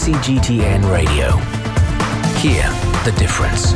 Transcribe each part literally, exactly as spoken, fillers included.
C G T N Radio. Hear the difference.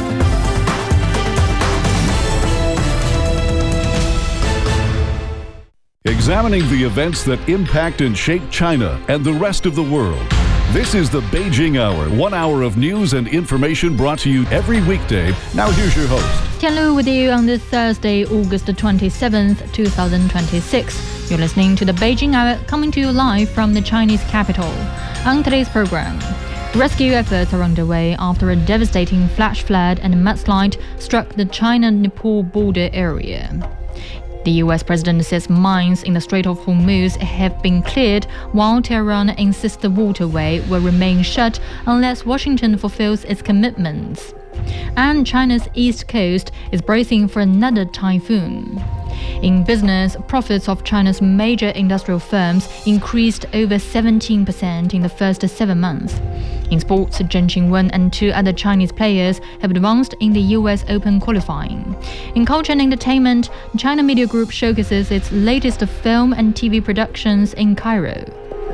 Examining the events that impact and shape China and the rest of the world. This is the Beijing Hour, one hour of news and information brought to you every weekday. Now here's your host. Tian Lu with you on this Thursday, August twenty-seventh, twenty twenty-six. You're listening to the Beijing Hour, coming to you live from the Chinese capital. On today's program, rescue efforts are underway after a devastating flash flood and mudslide struck the China-Nepal border area. The U S president says mines in the Strait of Hormuz have been cleared, while Tehran insists the waterway will remain shut unless Washington fulfills its commitments. And China's east coast is bracing for another typhoon. In business, profits of China's major industrial firms increased over seventeen percent in the first seven months. In sports, Zheng Qinwen and two other Chinese players have advanced in the U S Open qualifying. In culture and entertainment, China Media Group showcases its latest film and T V productions in Cairo.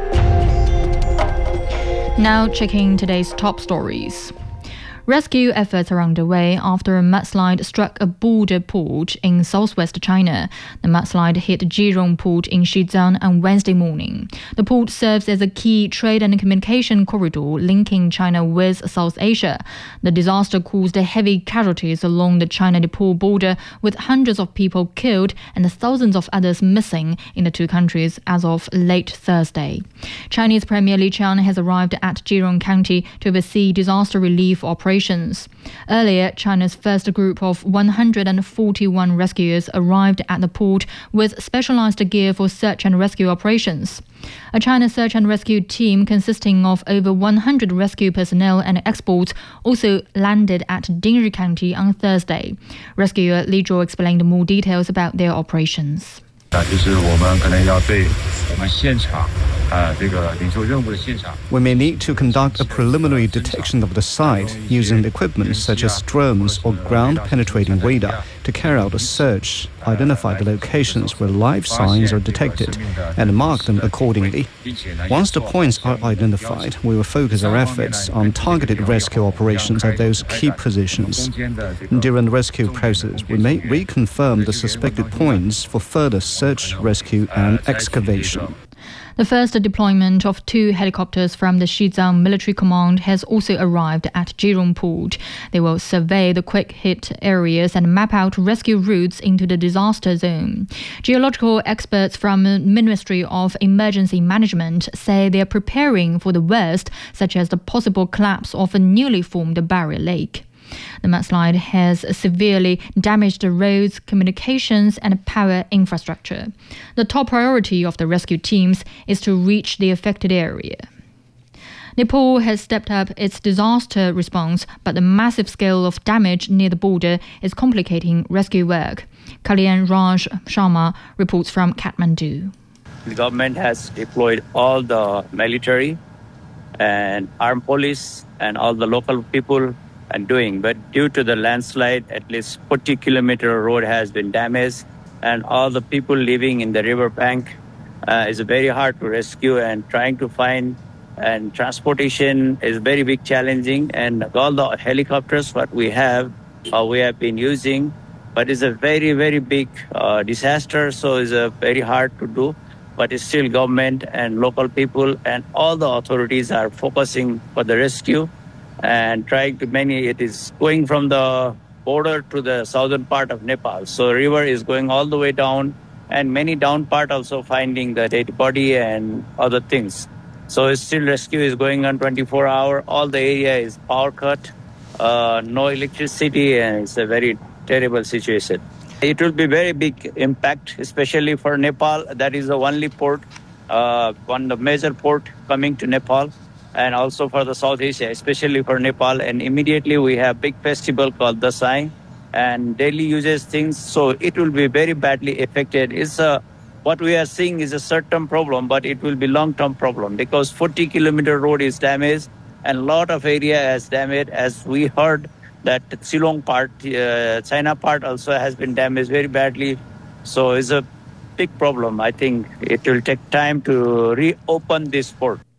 Now checking today's top stories. Rescue efforts are underway after a mudslide struck a border port in southwest China. The mudslide hit Jirong Port in Xizang on Wednesday morning. The port serves as a key trade and communication corridor linking China with South Asia. The disaster caused heavy casualties along the China-Nepal border, with hundreds of people killed and thousands of others missing in the two countries as of late Thursday. Chinese Premier Li Qiang has arrived at Jirong County to oversee disaster relief operations. Earlier, China's first group of one hundred forty-one rescuers arrived at the port with specialized gear for search and rescue operations. A China search and rescue team consisting of over one hundred rescue personnel and experts also landed at Dingri County on Thursday. Rescuer Li Zhuo explained more details about their operations. We may need to conduct a preliminary detection of the site using equipment such as drones or ground-penetrating radar to carry out a search, identify the locations where life signs are detected, and mark them accordingly. Once the points are identified, we will focus our efforts on targeted rescue operations at those key positions. During the rescue process, we may reconfirm the suspected points for further search, rescue, and excavation. The first deployment of two helicopters from the Xizang Military Command has also arrived at Jirong Port. They will survey the quick-hit areas and map out rescue routes into the disaster zone. Geological experts from the Ministry of Emergency Management say they are preparing for the worst, such as the possible collapse of a newly formed barrier lake. The mudslide has severely damaged the roads, communications, and power infrastructure. The top priority of the rescue teams is to reach the affected area. Nepal has stepped up its disaster response, but the massive scale of damage near the border is complicating rescue work. Kalyan Raj Sharma reports from Kathmandu. The government has deployed all the military and armed police and all the local people and doing, but due to the landslide, at least forty kilometer road has been damaged, and all the people living in the river bank uh, is very hard to rescue, and trying to find and transportation is very big challenging, and all the helicopters what we have uh, we have been using, but it's a very very big uh, disaster, so it's a very hard to do, but it's still government and local people and all the authorities are focusing for the rescue and trying to many, it is going from the border to the southern part of Nepal. So river is going all the way down, and many down part also finding the dead body and other things. So it's still rescue is going on twenty-four hour. All the area is power cut, uh, no electricity, and it's a very terrible situation. It will be very big impact, especially for Nepal. That is the only port, uh, one the major port coming to Nepal. And also for the South Asia, especially for Nepal. And immediately we have big festival called Dasai and daily uses things. So it will be very badly affected. It's a, what we are seeing is a short-term problem, but it will be long-term problem because forty kilometer road is damaged and a lot of area is damaged. As we heard that Shillong part, uh, China part also has been damaged very badly. So it's a big problem. I think it will take time to reopen this port.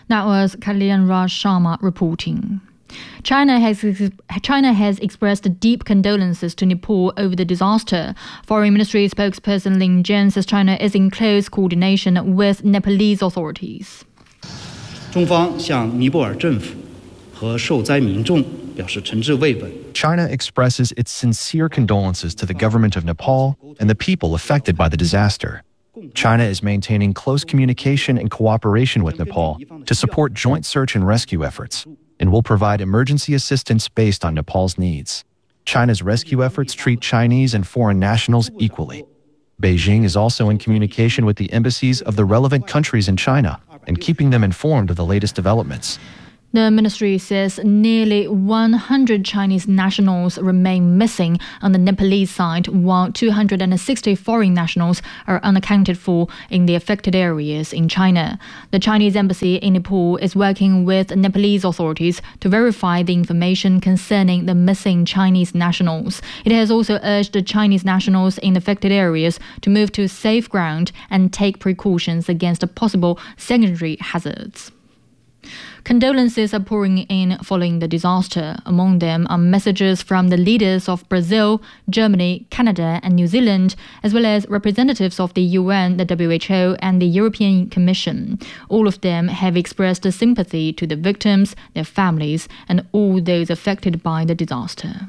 That was Kalyan Raj Sharma reporting. China has China has expressed deep condolences to Nepal over the disaster. Foreign Ministry spokesperson Lin Jian says China is in close coordination with Nepalese authorities. 中方向尼泊尔政府和受灾民众表示诚挚慰问。 China expresses its sincere condolences to the government of Nepal and the people affected by the disaster. China is maintaining close communication and cooperation with Nepal to support joint search and rescue efforts, and will provide emergency assistance based on Nepal's needs. China's rescue efforts treat Chinese and foreign nationals equally. Beijing is also in communication with the embassies of the relevant countries in China and keeping them informed of the latest developments. The ministry says nearly one hundred Chinese nationals remain missing on the Nepalese side, while two hundred sixty foreign nationals are unaccounted for in the affected areas in China. The Chinese embassy in Nepal is working with Nepalese authorities to verify the information concerning the missing Chinese nationals. It has also urged the Chinese nationals in affected areas to move to safe ground and take precautions against possible secondary hazards. Condolences are pouring in following the disaster. Among them are messages from the leaders of Brazil, Germany, Canada, and New Zealand, as well as representatives of the U N, the W H O, and the European Commission. All of them have expressed sympathy to the victims, their families, and all those affected by the disaster.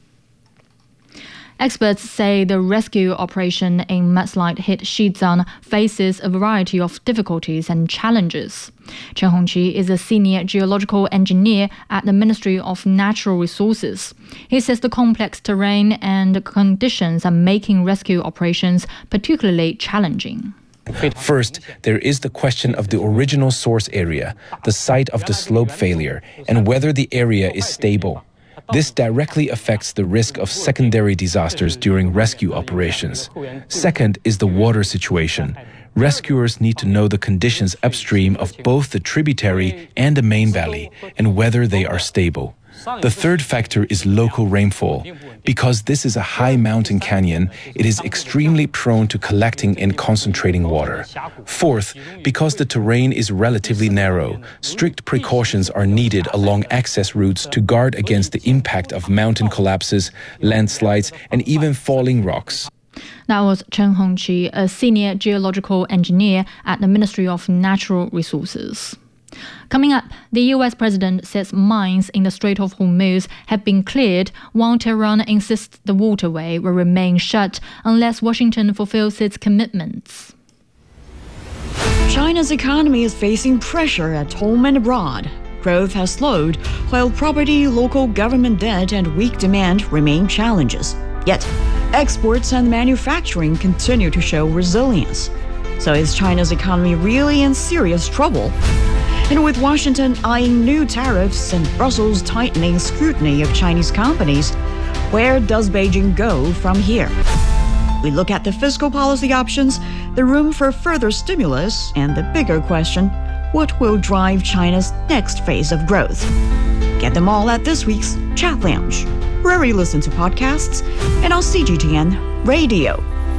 Experts say the rescue operation in mudslide-hit Xizang faces a variety of difficulties and challenges. Chen Hongqi is a senior geological engineer at the Ministry of Natural Resources. He says the complex terrain and conditions are making rescue operations particularly challenging. First, there is the question of the original source area, the site of the slope failure, and whether the area is stable. This directly affects the risk of secondary disasters during rescue operations. Second is the water situation. Rescuers need to know the conditions upstream of both the tributary and the main valley, and whether they are stable. The third factor is local rainfall. Because this is a high mountain canyon, it is extremely prone to collecting and concentrating water. Fourth, because the terrain is relatively narrow, strict precautions are needed along access routes to guard against the impact of mountain collapses, landslides, and even falling rocks. That was Chen Hongqi, a senior geological engineer at the Ministry of Natural Resources. Coming up, the U S president says mines in the Strait of Hormuz have been cleared, while Tehran insists the waterway will remain shut unless Washington fulfills its commitments. China's economy is facing pressure at home and abroad. Growth has slowed, while property, local government debt, and weak demand remain challenges. Yet, exports and manufacturing continue to show resilience. So is China's economy really in serious trouble? And with Washington eyeing new tariffs and Brussels tightening scrutiny of Chinese companies, where does Beijing go from here? We look at the fiscal policy options, the room for further stimulus, and the bigger question, what will drive China's next phase of growth? Get them all at this week's Chat Lounge, wherever you listen to podcasts, and on C G T N Radio.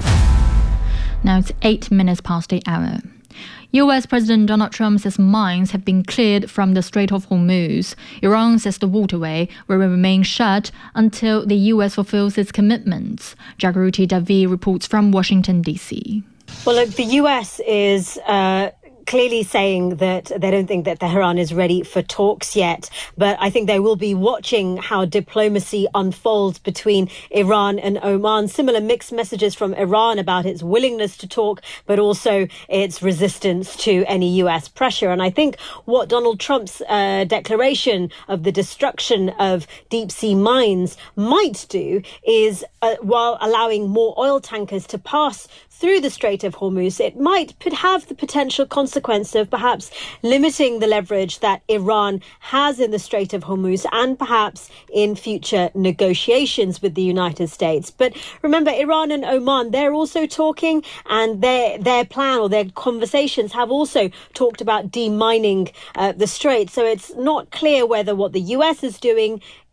Now it's eight minutes past the hour. U S President Donald Trump says mines have been cleared from the Strait of Hormuz. Iran says the waterway will remain shut until the U S fulfills its commitments. Jagruti Davi reports from Washington, D C. Well, look, the U S is Uh clearly saying that they don't think that Tehran is ready for talks yet. But I think they will be watching how diplomacy unfolds between Iran and Oman. Similar mixed messages from Iran about its willingness to talk, but also its resistance to any U S pressure. And I think what Donald Trump's uh, declaration of the destruction of deep sea mines might do is, uh, while allowing more oil tankers to pass through the Strait of Hormuz, it might have the potential consequence of perhaps limiting the leverage that Iran has in the Strait of Hormuz and perhaps in future negotiations with the United States. But remember, Iran and Oman, they're also talking, and their their plan or their conversations have also talked about demining uh, the strait. So it's not clear whether what the U S is doing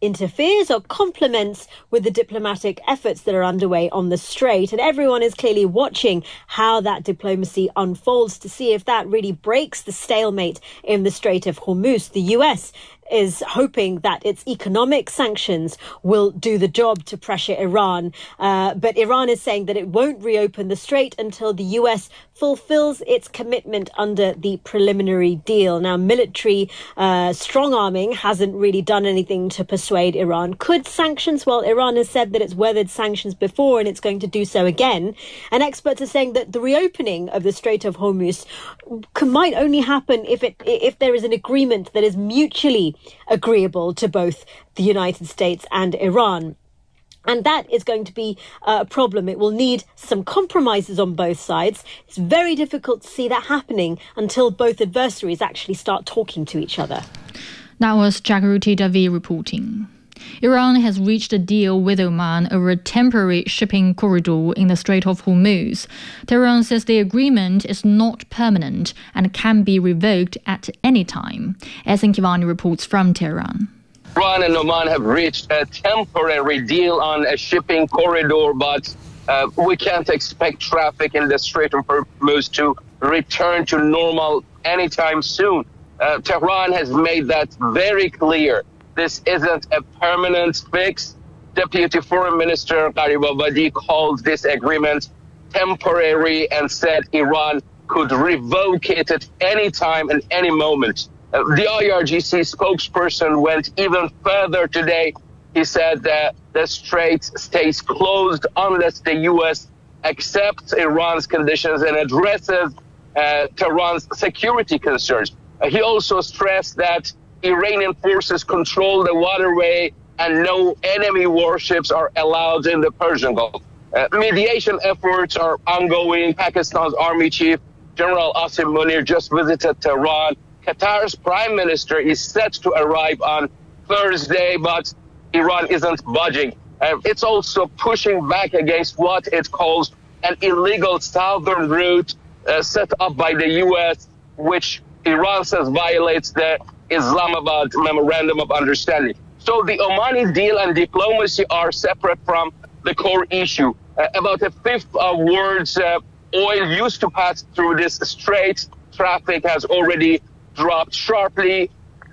interferes or complements with the diplomatic efforts that are underway on the Strait. And everyone is clearly watching how that diplomacy unfolds to see if that really breaks the stalemate in the Strait of Hormuz. The U S is hoping that its economic sanctions will do the job to pressure Iran. Uh, but Iran is saying that it won't reopen the Strait until the U S fulfills its commitment under the preliminary deal. Now, military uh, strong-arming hasn't really done anything to persuade Iran. Could sanctions? Well, Iran has said that it's weathered sanctions before and it's going to do so again. And experts are saying that the reopening of the Strait of Hormuz might only happen if it if there is an agreement that is mutually agreeable to both the United States and Iran. And that is going to be a problem. It will need some compromises on both sides. It's very difficult to see that happening until both adversaries actually start talking to each other. That was Jagruti Davi reporting. Iran has reached a deal with Oman over a temporary shipping corridor in the Strait of Hormuz. Tehran says the agreement is not permanent and can be revoked at any time. Ehsan Kivani reports from Tehran. Iran and Oman have reached a temporary deal on a shipping corridor, but uh, we can't expect traffic in the Strait of Hormuz to return to normal anytime soon. Uh, Tehran has made that very clear. This isn't a permanent fix. Deputy Foreign Minister Gharibabadi called this agreement temporary and said Iran could revoke it at any time and any moment. Uh, the I R G C spokesperson went even further today. He said that the strait stays closed unless the U S accepts Iran's conditions and addresses uh, Tehran's security concerns. Uh, he also stressed that Iranian forces control the waterway and no enemy warships are allowed in the Persian Gulf. Uh, mediation efforts are ongoing. Pakistan's Army Chief General Asim Munir just visited Tehran. Qatar's Prime Minister is set to arrive on Thursday, but Iran isn't budging. Uh, it's also pushing back against what it calls an illegal southern route uh, set up by the U S, which Iran says violates the Islamabad Memorandum of Understanding. So the Omani deal and diplomacy are separate from the core issue. Uh, about a fifth of world's uh, oil used to pass through this strait. Traffic has already dropped sharply.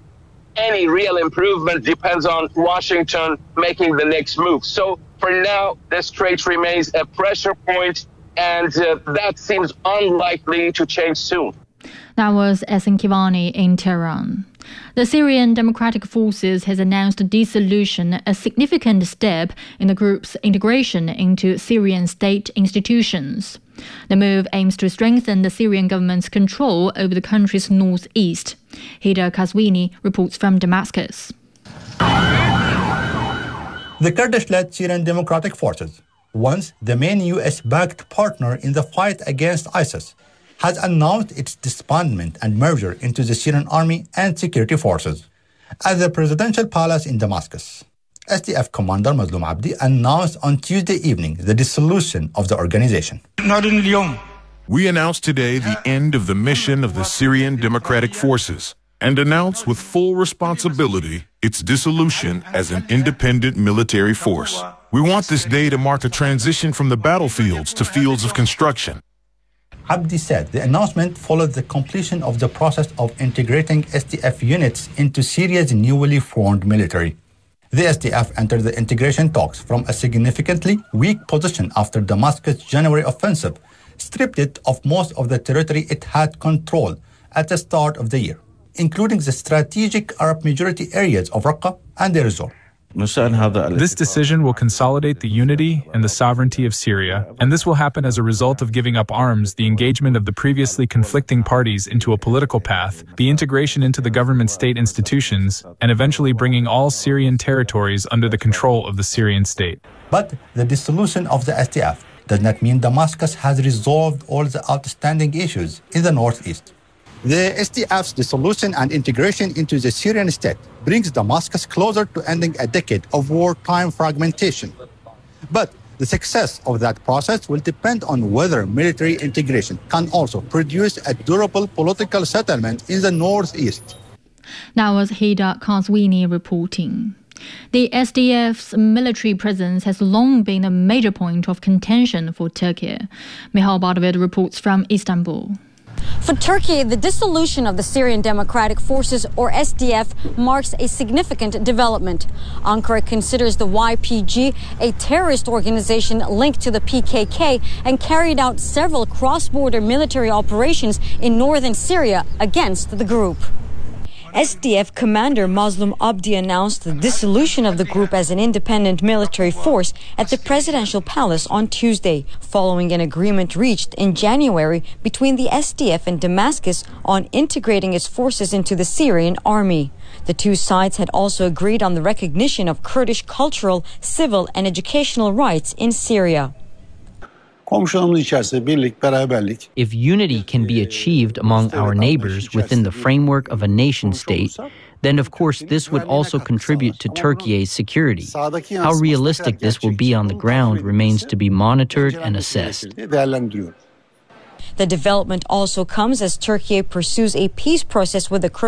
Any real improvement depends on Washington making the next move. So for now, the strait remains a pressure point, and uh, that seems unlikely to change soon. That was Ehsan Kivani in Tehran. The Syrian Democratic Forces has announced dissolution, a significant step in the group's integration into Syrian state institutions. The move aims to strengthen the Syrian government's control over the country's northeast. Hida Kazwini reports from Damascus. The Kurdish-led Syrian Democratic Forces, once the main U S-backed partner in the fight against ISIS, has announced its disbandment and merger into the Syrian army and security forces. At the presidential palace in Damascus, S D F commander Mazloum Abdi announced on Tuesday evening the dissolution of the organization. We announced today the end of the mission of the Syrian Democratic Forces and announce with full responsibility its dissolution as an independent military force. We want this day to mark a transition from the battlefields to fields of construction. Abdi said the announcement followed the completion of the process of integrating S D F units into Syria's newly formed military. The S D F entered the integration talks from a significantly weak position after Damascus' January offensive stripped it of most of the territory it had control at the start of the year, including the strategic Arab-majority areas of Raqqa and Deir ez-Zor. This decision will consolidate the unity and the sovereignty of Syria, and this will happen as a result of giving up arms, the engagement of the previously conflicting parties into a political path, the integration into the government state institutions, and eventually bringing all Syrian territories under the control of the Syrian state. But the dissolution of the S D F does not mean Damascus has resolved all the outstanding issues in the northeast. The S D F's dissolution and integration into the Syrian state brings Damascus closer to ending a decade of wartime fragmentation. But the success of that process will depend on whether military integration can also produce a durable political settlement in the northeast. That was Hida Kazwini reporting. The S D F's military presence has long been a major point of contention for Turkey. Mihal Bardavid reports from Istanbul. For Turkey, the dissolution of the Syrian Democratic Forces, or S D F, marks a significant development. Ankara considers the Y P G a terrorist organization linked to the P K K and carried out several cross-border military operations in northern Syria against the group. S D F commander Mazlum Abdi announced the dissolution of the group as an independent military force at the presidential palace on Tuesday, following an agreement reached in January between the S D F and Damascus on integrating its forces into the Syrian army. The two sides had also agreed on the recognition of Kurdish cultural, civil, and educational rights in Syria. If unity can be achieved among our neighbors within the framework of a nation state, then of course this would also contribute to Turkey's security. How realistic this will be on the ground remains to be monitored and assessed. The development also comes as Turkey pursues a peace process with the Kurdish